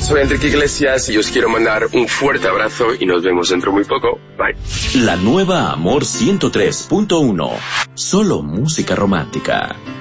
soy Enrique Iglesias y os quiero mandar un fuerte abrazo y nos vemos dentro muy poco. Bye. La nueva Amor 103.1. Solo música romántica.